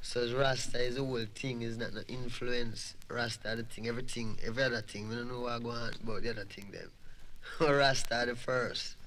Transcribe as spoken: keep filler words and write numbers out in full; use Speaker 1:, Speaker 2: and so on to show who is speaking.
Speaker 1: So Rasta is the whole thing, is not no influence. Rasta the thing, everything, every other thing. We don't know what go on about the other thing them. Rasta the first.